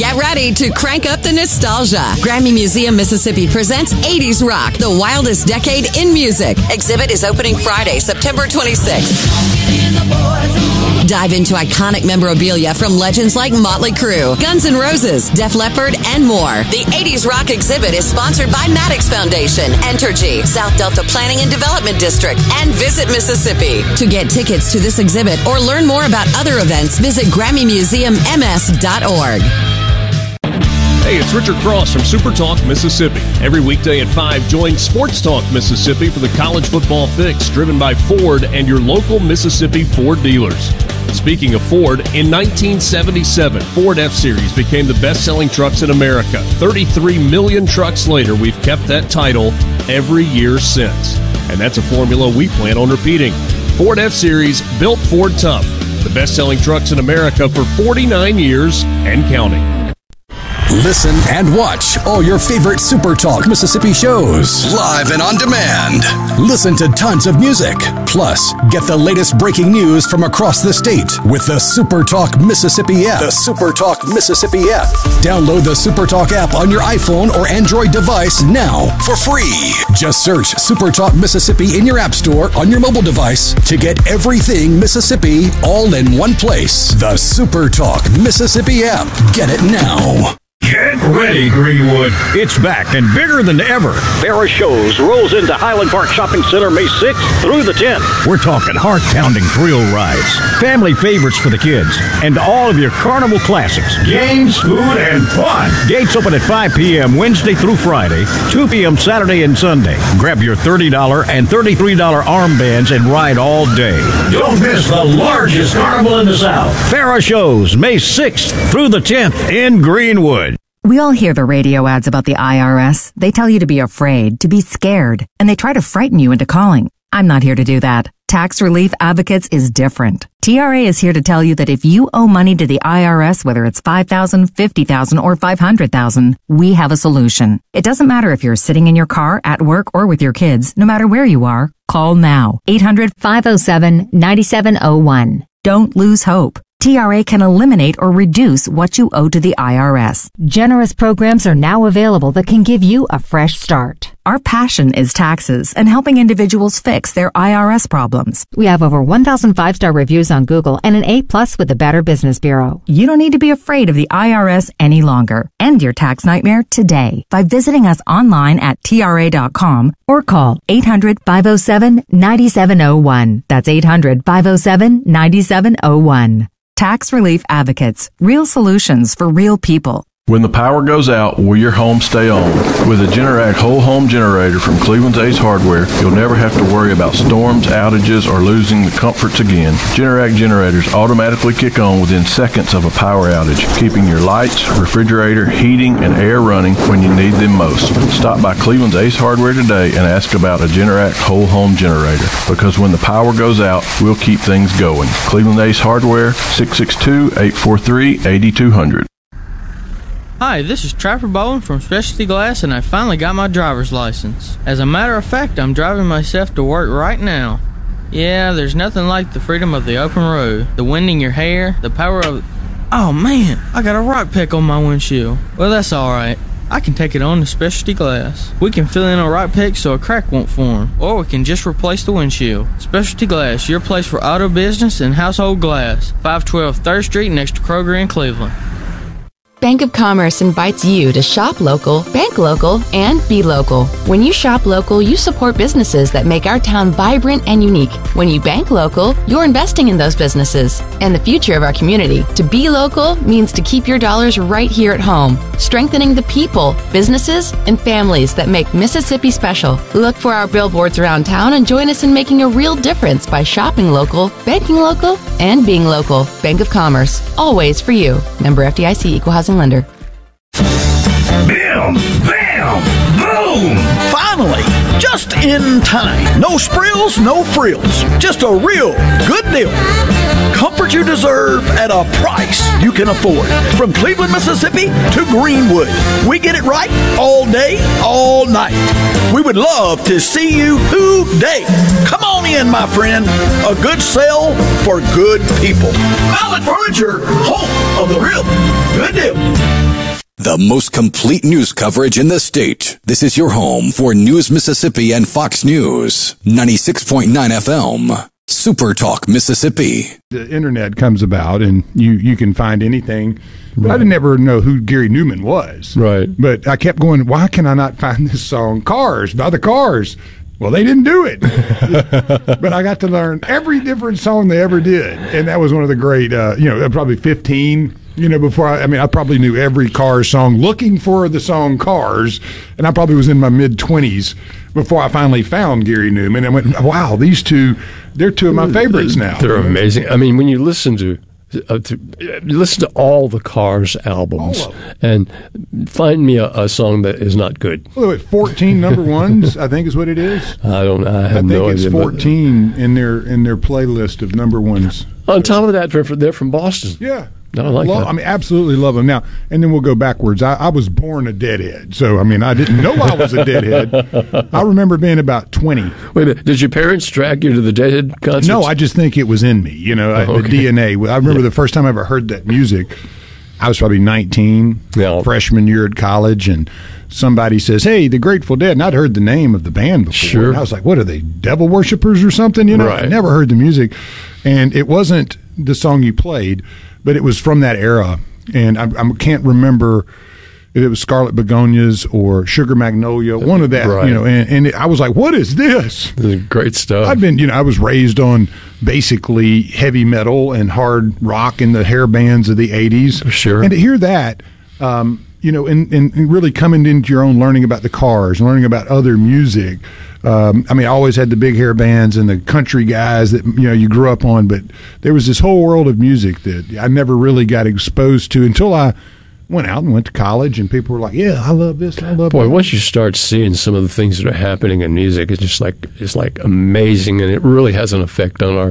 Get ready to crank up the nostalgia. Grammy Museum Mississippi presents 80s Rock, the wildest decade in music. Exhibit is opening Friday, September 26th. Dive into iconic memorabilia from legends like Motley Crue, Guns N' Roses, Def Leppard, and more. The 80s Rock exhibit is sponsored by Maddox Foundation, Entergy, South Delta Planning and Development District, and Visit Mississippi. To get tickets to this exhibit or learn more about other events, visit GrammyMuseumMS.org. Hey, it's Richard Cross from Super Talk Mississippi. Every weekday at 5, join Sports Talk Mississippi for the college football fix, driven by Ford and your local Mississippi Ford dealers. Speaking of Ford, in 1977, Ford F-Series became the best-selling trucks in America. 33 million trucks later, we've kept that title every year since. And that's a formula we plan on repeating. Ford F-Series, built Ford tough. The best-selling trucks in America for 49 years and counting. Listen and watch all your favorite Super Talk Mississippi shows live and on demand. Listen to tons of music. Plus, get the latest breaking news from across the state with the Super Talk Mississippi app. The Super Talk Mississippi app. Download the Super Talk app on your iPhone or Android device now for free. Just search Super Talk Mississippi in your app store on your mobile device to get everything Mississippi all in one place. The Super Talk Mississippi app. Get it now. Get ready, Greenwood. It's back and bigger than ever. Farrah Shows rolls into Highland Park Shopping Center May 6th through the 10th. We're talking heart-pounding thrill rides, family favorites for the kids, and all of your carnival classics. Games, food, and fun. Gates open at 5 p.m. Wednesday through Friday, 2 p.m. Saturday and Sunday. Grab your $30 and $33 armbands and ride all day. Don't miss the largest carnival in the South. Farrah Shows, May 6th through the 10th in Greenwood. We all hear the radio ads about the IRS. They tell you to be afraid, to be scared, and they try to frighten you into calling. I'm not here to do that. Tax Relief Advocates is different. TRA is here to tell you that if you owe money to the IRS, whether it's $5,000, $50,000, or $500,000, we have a solution. It doesn't matter if you're sitting in your car, at work, or with your kids. No matter where you are, call now. 800-507-9701. Don't lose hope. TRA can eliminate or reduce what you owe to the IRS. Generous programs are now available that can give you a fresh start. Our passion is taxes and helping individuals fix their IRS problems. We have over 1,000 5-star reviews on Google and an A+ with the Better Business Bureau. You don't need to be afraid of the IRS any longer. End your tax nightmare today by visiting us online at TRA.com or call 800-507-9701. That's 800-507-9701. Tax Relief Advocates. Real solutions for real people. When the power goes out, will your home stay on? With a Generac whole home generator from Cleveland's Ace Hardware, you'll never have to worry about storms, outages, or losing the comforts again. Generac generators automatically kick on within seconds of a power outage, keeping your lights, refrigerator, heating, and air running when you need them most. Stop by Cleveland's Ace Hardware today and ask about a Generac whole home generator, because when the power goes out, we'll keep things going. Cleveland Ace Hardware, 662-843-8200. Hi, this is Trapper Bowen from Specialty Glass, and I finally got my driver's license. As a matter of fact, I'm driving myself to work right now. Yeah, there's nothing like the freedom of the open road, the wind in your hair, the power of... Oh man, I got a rock peck on my windshield. Well, that's alright. I can take it on to Specialty Glass. We can fill in a rock peck so a crack won't form, or we can just replace the windshield. Specialty Glass, your place for auto business and household glass. 512 3rd Street next to Kroger in Cleveland. Bank of Commerce invites you to shop local, bank local, and be local. When you shop local, you support businesses that make our town vibrant and unique. When you bank local, you're investing in those businesses and the future of our community. To be local means to keep your dollars right here at home, strengthening the people, businesses, and families that make Mississippi special. Look for our billboards around town and join us in making a real difference by shopping local, banking local, and being local. Bank of Commerce, always for you. Member FDIC, Equal Housing Lender. Bam! Bam! Boom! Finally! Just in time. No sprills, no frills. Just a real good deal. Comfort you deserve at a price you can afford. From Cleveland, Mississippi to Greenwood. We get it right all day, all night. We would love to see you today. Come on in, my friend. A good sale for good people. Mallett Furniture, home of the real good deal. The most complete news coverage in the state. This is your home for News Mississippi and Fox News. 96.9 FM. Super Talk Mississippi. The internet comes about and you can find anything. But I didn't ever know who Gary Newman was. Right. But I kept going, why can I not find this song, Cars, by the Cars? Well, they didn't do it. But I got to learn every different song they ever did. And that was one of the great, probably 15, before I probably knew every Cars song, looking for the song Cars. And I probably was in my mid-20s before I finally found Gary Newman. And I went, wow, these two, they're two of my favorites now. They're amazing. I mean, when you listen to all the Cars albums and find me a song that is not good. Well, 14 number ones, I think is what it is. I have no idea. I think it's 14 in their playlist of number ones. On top of that, they're from Boston. Yeah. No, I like that. I mean, absolutely love them. Now, and then we'll go backwards. I was born a deadhead, so I didn't know I was a deadhead. I remember being about 20. Wait a minute, did your parents drag you to the Deadhead concerts? No, I just think it was in me. The DNA. I remember the first time I ever heard that music. I was probably 19, freshman year at college, and somebody says, "Hey, the Grateful Dead," and I'd heard the name of the band before. Sure. And I was like, "What are they, devil worshippers or something?" Right. I never heard the music, and it wasn't the song you played. But it was from that era, and I can't remember if it was Scarlet Begonias or Sugar Magnolia, one of that, right. And I was like, what is this? This is great stuff. I'd been, I was raised on basically heavy metal and hard rock in the hair bands of the 80s. Sure. And to hear that, and really coming into your own, learning about the Cars, learning about other music. I always had the big hair bands and the country guys that, you grew up on, but there was this whole world of music that I never really got exposed to until I went out and went to college, and people were like, yeah, I love this, I love that. Boy, once you start seeing some of the things that are happening in music, it's just like amazing, and it really has an effect on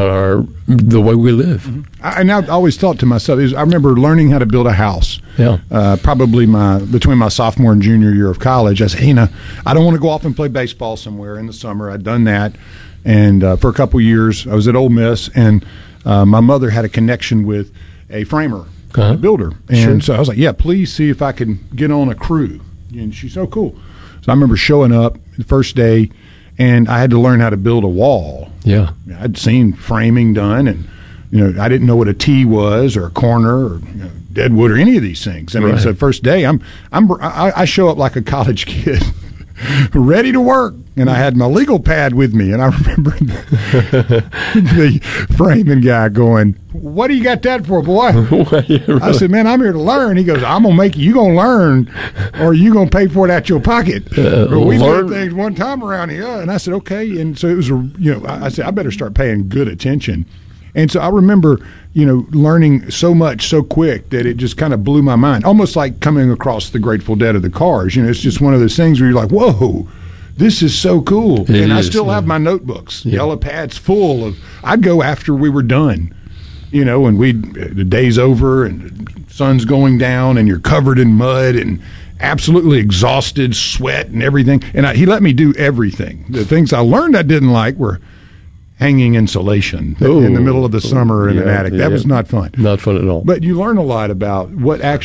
the way we live. Mm-hmm. I always thought to myself, I remember learning how to build a house. Yeah. Probably between my sophomore and junior year of college. I said, I don't want to go off and play baseball somewhere in the summer. I'd done that, and for a couple of years, I was at Ole Miss, and my mother had a connection with a framer. A builder. And so I was like, yeah, please see if I can get on a crew. And she's so cool. So I remember showing up the first day, and I had to learn how to build a wall. Yeah. I'd seen framing done, and I didn't know what a T was or a corner or deadwood or any of these things. Right. So first day I show up like a college kid. Ready to work, and I had my legal pad with me, and I remember the framing guy going, "What do you got that for, boy?" Really? I said, "Man, I'm here to learn." He goes, "I'm gonna make you gonna learn, or you gonna pay for it out your pocket." We did things one time around here, and I said, "Okay." And so it was, I said, "I better start paying good attention." And so I remember, learning so much so quick that it just kind of blew my mind. Almost like coming across the Grateful Dead of the Cars. It's just one of those things where you're like, whoa, this is so cool. I still have my notebooks, yellow pads full of, I'd go after we were done, and the day's over and the sun's going down and you're covered in mud and absolutely exhausted, sweat and everything. And he let me do everything. The things I learned I didn't like were hanging insulation in the middle of the summer in an attic. That was not fun. Not fun at all. But you learn a lot about what actually